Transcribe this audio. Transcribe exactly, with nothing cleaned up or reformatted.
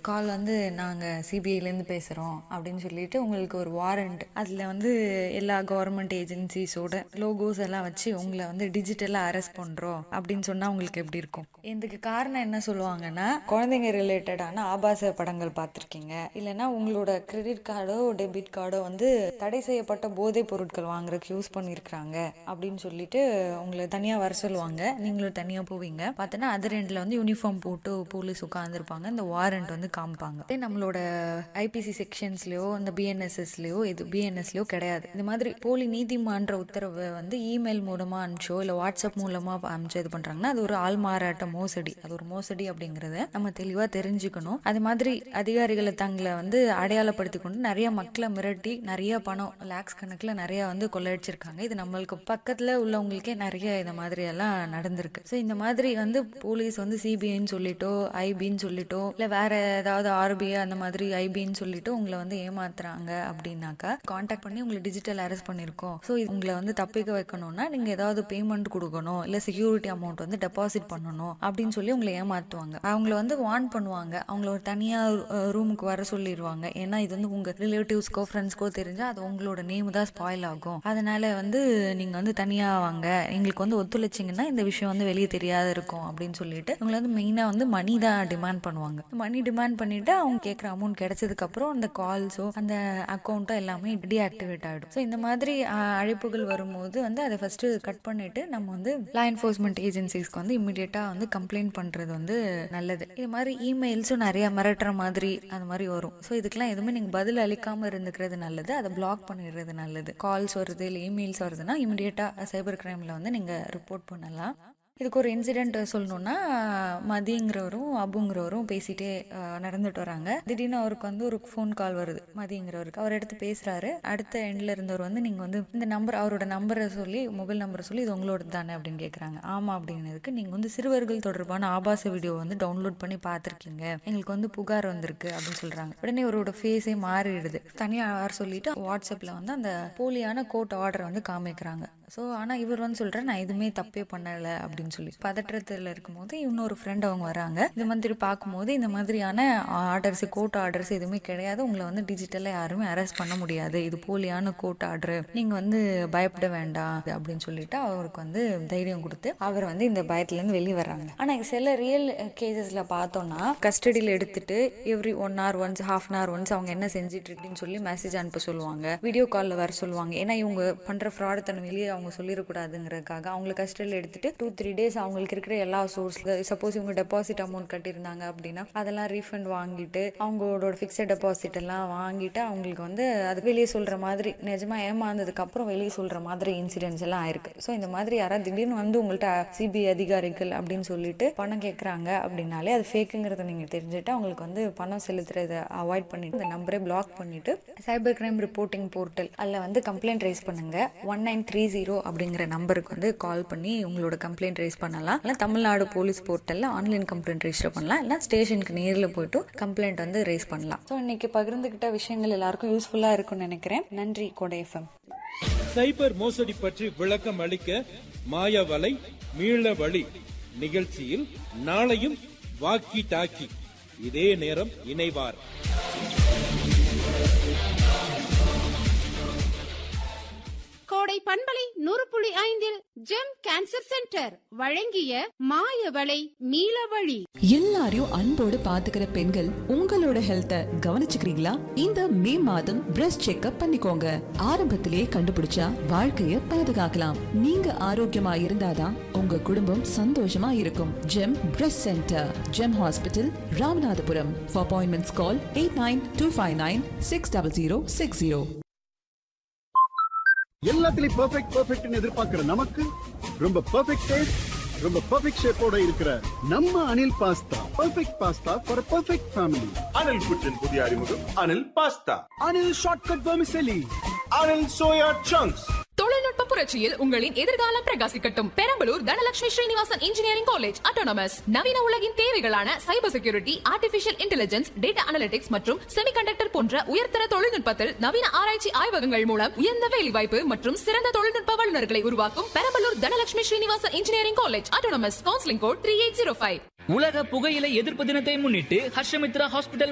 கால் வந்து நாங்கள் சிபிஐலேருந்து பேசுகிறோம் அப்படின்னு சொல்லிட்டு உங்களுக்கு ஒரு வாரண்ட், அதில் வந்து எல்லா கவர்மெண்ட் ஏஜென்சிஸோட லோகோஸ் எல்லாம் வச்சு உங்களை வந்து டிஜிட்டலாக அரெஸ்ட் பண்ணுறோம் அப்படின்னு சொன்னால் உங்களுக்கு எப்படி இருக்கும்? இதுக்கு காரணம் என்ன சொல்லுவாங்கன்னா, குழந்தைங்க ரிலேட்டடான ஆபாச படங்கள் பார்த்துருக்கீங்க, இல்லைன்னா உங்களோட கிரெடிட் கார்டோ டெபிட் கார்டோ வந்து தடை செய்யப்பட்ட போதைப் பொருட்கள் வாங்குறதுக்கு யூஸ் பண்ணியிருக்கிறாங்க அப்படின்னு சொல்லிட்டு உங்களை தனியாக வர சொல்லுவாங்க. நீங்களும் தனியாக போவீங்க. பார்த்தோன்னா அது ரெண்டில் வந்து யூனிஃபார்ம் போட்டு போலீஸ் உட்காந்துருப்பாங்க. இந்த வாரண்ட் வந்து காமிப்பாங்க. நம்மளோட ஐபிசி செக்ஷன்ஸ்லயோ இந்த பிஎன்எஸ்எஸ்லயோ இது பிஎன்எஸ்லயோ கிடையாது. இந்த மாதிரி போலி நீதிமன்ற உத்தரவை வந்து இமெயில் மூலமா அனுப்பிச்சோ இல்லை வாட்ஸ்அப் மூலமா அனுப்பிச்சு இது பண்றாங்கன்னா அது ஒரு ஆள் மாறாட்ட மோசடி. அது ஒரு மோசடி அப்படிங்கறத நம்ம தெளிவா தெரிஞ்சுக்கணும். அது மாதிரி அதிகாரிகளை தங்களை வந்து அடையாளப்படுத்தி கொண்டு நிறைய மக்களை மிரட்டி நிறைய பணம் லேக்ஸ் கணக்குல நிறைய வந்து கொள்ளையடிச்சிருக்காங்க. இது நம்மளுக்கு பக்கத்துல உள்ளவங்களுக்கே நிறைய இந்த மாதிரி எல்லாம் நடந்திருக்கு. ஸோ இந்த மாதிரி வந்து போலீஸ் வந்து சிபிஐன்னு சொல்லிட்டோ ஐபின்னு சொல்லிட்டோ இல்லை வேற ஏதாவது ஆர்பிஐ அந்த மாதிரி ஐபின்னு சொல்லிட்டு உங்களை வந்து ஏமாத்துறாங்க அப்படின்னாக்கா கான்டாக்ட் பண்ணி உங்களை டிஜிட்டல் அரெஸ்ட் பண்ணிருக்கோம். ஸோ உங்களை வந்து தப்பிக்க வைக்கணும்னா நீங்க ஏதாவது பேமெண்ட் கொடுக்கணும், இல்லை செக்யூரிட்டி அமௌண்ட் வந்து டெபாசிட் பண்ணணும் அப்படின்னு சொல்லி உங்களை ஏமாத்துவாங்க. அவங்கள வந்து வார்ன் பண்ணுவாங்க. அவங்கள ஒரு தனியா ரூமுக்கு வர சொல்லிடுவாங்க. ஏன்னா இது வந்து உங்க ரிலேட்டிவ்ஸ்க்கோ ஃப்ரெண்ட்ஸ்க்கோ தெரிஞ்சா அது உங்களோட நேம் தான் ஸ்பாயில் ஆகும். அதனால வந்து நீங்க வந்து தனியா வாங்க, எங்களுக்கு வந்து ஒத்துழைச்சிங்கன்னா இந்த விஷயம் வந்து வெளியே தெரியாத இருக்கும் அப்படின்னு சொல்லிட்டு உங்களை வந்து மெயினா வந்து மணி தான் டிமாண்ட் பண்ணுவாங்க. மணி டிமாண்ட் பண்ணிட்டு அவங்க கேட்குற அமௌண்ட் கிடைச்சதுக்கு அப்புறம் அந்த கால்ஸோ அந்த அக்கௌண்ட்டோ எல்லாமே டீஆக்டிவேட் ஆகிடும். ஸோ இந்த மாதிரி அழைப்புகள் வரும்போது வந்து அதை ஃபர்ஸ்ட் கட் பண்ணிட்டு நம்ம வந்து லா என்ஃபோர்ஸ்மெண்ட் ஏஜென்சிஸ்க்கு வந்து இமிடியேட்டா வந்து கம்ப்ளைண்ட் பண்றது வந்து நல்லது. இது மாதிரி இமெயில்ஸும் நிறைய மிரட்டுற மாதிரி அந்த மாதிரி வரும். ஸோ இதுக்கெல்லாம் எதுவுமே நீங்க பதில் அளிக்காம இருந்துக்கிறது நல்லது. அதை பிளாக் பண்ணிடுறது நல்லது. கால்ஸ் வருது இல்லை இமெயில்ஸ் வருதுன்னா இமிடியேட்டா சைபர் கிரைம்ல வந்து நீங்க ரிப்போர்ட் பண்ணலாம். இதுக்கு ஒரு இன்சிடென்ட் சொல்லணும்னா, மதிங்கிறவரும் அபுங்கிறவரும் பேசிட்டே நடந்துட்டு வராங்க. திடீர்னு அவருக்கு வந்து ஒரு ஃபோன் கால் வருது மதிங்கிறவருக்கு. அவர் எடுத்து பேசுறாரு. அடுத்த எண்ட்ல இருந்தவர் வந்து நீங்க வந்து இந்த நம்பர் அவரோட நம்பரை சொல்லி மொபைல் நம்பரை சொல்லி இது உங்களோட தானே அப்படின்னு கேட்குறாங்க. ஆமா அப்படிங்கிறதுக்கு நீங்க வந்து சிறுவர்கள் தொடர்பான ஆபாச வீடியோ வந்து டவுன்லோட் பண்ணி பார்த்துருக்கீங்க, எங்களுக்கு வந்து புகார் வந்திருக்கு அப்படின்னு சொல்றாங்க. உடனே அவரோட ஃபேஸே மாறிடுது. தனியாக சொல்லிட்டு வாட்ஸ்அப்ல வந்து அந்த போலியான கோர்ட் ஆர்டரை வந்து காமிக்கிறாங்க. ஸோ ஆனால் இவர் வந்து சொல்கிறேன் நான் எதுவுமே தப்பே பண்ணலை அப்படின்னு சொல்லி பதற்றத்தில் இருக்கும்போது இன்னொரு ஃப்ரெண்ட் அவங்க வராங்க. இந்த மாதிரி பார்க்கும்போது இந்த மாதிரியான ஆர்டர்ஸ் கோர்ட் ஆர்டர்ஸ் எதுவுமே கிடையாது, உங்களை வந்து டிஜிட்டலாக யாருமே அரெஸ்ட் பண்ண முடியாது, இது போலியான கோர்ட் ஆர்டர், நீங்கள் வந்து பயப்பட வேண்டாம் அப்படின்னு சொல்லிட்டு அவருக்கு வந்து தைரியம் கொடுத்து அவர் வந்து இந்த பயத்துலேருந்து வெளியே வர்றாங்க. ஆனால் சில ரியல் கேசஸில் பார்த்தோம்னா கஸ்டடியில் எடுத்துட்டு every one hour once half an hour once அவங்க என்ன செஞ்சுட்டு இருக்குன்னு சொல்லி மெசேஜ் அனுப்ப சொல்லுவாங்க, வீடியோ காலில் வர சொல்லுவாங்க. ஏன்னா இவங்க பண்ணுற ஃப்ராட் தன்னை வெளியே அவங்க சொல்லிடக்கூடாதுங்கிறதுக்காக அவங்களை கஸ்டடியில் எடுத்துட்டு டூ த்ரீ டேஸ் அவங்களுக்கு இருக்கிற எல்லா சோர்ஸ்ல சப்போஸ் இவங்க டெபாசிட் அமௌண்ட் கட்டியிருந்தாங்க அப்படின்னா அதெல்லாம் ரீஃபண்ட் வாங்கிட்டு அவங்களோட ஃபிக்ஸட் டெபாசிட் எல்லாம் வாங்கிட்டு அவங்களுக்கு வந்து அது வெளியே சொல்ற மாதிரி நிஜமா ஏமாந்ததுக்கு அப்புறம் வெளியே சொல்ற மாதிரி இன்சிடென்ட்ஸ் எல்லாம் ஆயிருக்கு. ஸோ இந்த மாதிரி யாராவது திடீர்னு வந்து உங்கள்கிட்ட சிபிஐ அதிகாரிகள் அப்படின்னு சொல்லிட்டு பணம் கேட்கறாங்க அப்படின்னாலே அது ஃபேக்குங்கிறத நீங்க தெரிஞ்சுட்டு அவங்களுக்கு வந்து பணம் செலுத்துறதை அவாய்ட் பண்ணிட்டு இந்த நம்பரை பிளாக் பண்ணிட்டு சைபர் கிரைம் ரிப்போர்ட்டிங் போர்ட்டல் அதில் வந்து கம்ப்ளைண்ட் ரைஸ் பண்ணுங்க. ஒன் நைன் த்ரீ ஜீரோ அப்படிங்கிற நம்பருக்கு வந்து கால் பண்ணி உங்களோட கம்ப்ளைண்ட் ரைஸ் பண்ணலாம். இல்லை Tamil Nadu police போர்ட்டல்ல online complaint register பண்ணலாம். இல்லை ஸ்டேஷனுக்கு நேரில் போயிட்டு கம்ப்ளைண்ட் வந்து ரைஸ் பண்ணலாம். ஸோ இன்னைக்கு பகிர்ந்துகிட்ட விஷயங்கள் எல்லாருக்கும் யூஸ்ஃபுல்லா இருக்கும்னு நினைக்கிறேன். நன்றி கோடை எஃப்எம். சைபர் மோசடி பற்றி விளக்கம் அளிக்க மாயவலை மீள வழி நிகழ்ச்சியில் நாளையும் வாக்கி டாக்கி இதே நேரம் இணைவார். கோடை பண்பலை நூறு புள்ளி ஐந்தில் ஜெம் கேன்சர் சென்டர் வழங்கிய மாயவளை மீளவழி. எல்லாரையும் அன்போடு பாத்துக்கிற பெண்கள் உங்களோட ஹெல்த்த கவனிச்சுக்கிறீங்களா? இந்த மே மாதம் பிரஸ்ட் செக்அப் பண்ணிக்கோங்க. ஆரம்பத்திலேயே கண்டுபிடிச்சா வாழ்க்கைய பாதுகாக்கலாம். நீங்க ஆரோக்கியமா இருந்தாதான் உங்க குடும்பம் சந்தோஷமா இருக்கும். GeM breast centre, GeM hospital, Ramanathapuram. For appointments call eight nine two five nine six double zero six zero. எல்லாத்துலயும் பெர்ஃபெக்ட் பெர்ஃபெக்ட்னு எதிர்பார்க்கிற நமக்கு ரொம்ப பெர்ஃபெக்ட் டேஸ்ட், ரொம்ப பெர்ஃபெக்ட் ஷேப்போட இருக்கிற நம்ம Anil pasta. Perfect pasta for perfect family. Anil புற்றின் புதிய அறிமுகம் Anil pasta. Anil shortcut vermicelli. Anil soya chunks. தொழில்நுட்ப புரட்சியில் உங்களின் எதிர்காலம் பிரகாசிக்கட்டும். Perambalur Dhanalakshmi Srinivasan engineering college autonomous நவீன உலகின் தேவைகளான cyber security, artificial intelligence, data analytics மற்றும் செமிகண்டக்டர் போன்ற உயர்தர தொழில்நுட்பத்தில் நவீன ஆராய்ச்சி ஆய்வகங்கள் மூலம் உயர்ந்த வேலைவாய்ப்பு மற்றும் சிறந்த தொழில்நுட்ப வல்லுநர்களை உருவாக்கும் Perambalur Dhanalakshmi Srinivasan engineering college autonomous. Counselling code three eight zero five. உலக புகையிலை எதிர்ப்பு தினத்தை முன்னிட்டு ஹர்ஷமித்ரா ஹாஸ்பிட்டல்